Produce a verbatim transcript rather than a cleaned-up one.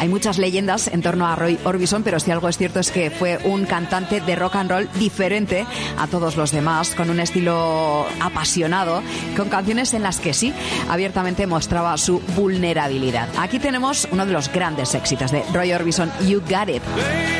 Hay muchas leyendas en torno a Roy Orbison, pero si algo es cierto es que fue un cantante de rock and roll diferente a todos los demás, con un estilo apasionado, con canciones en las que sí, abiertamente mostraba su vulnerabilidad. Aquí tenemos uno de los grandes éxitos de Roy Orbison, You Got It.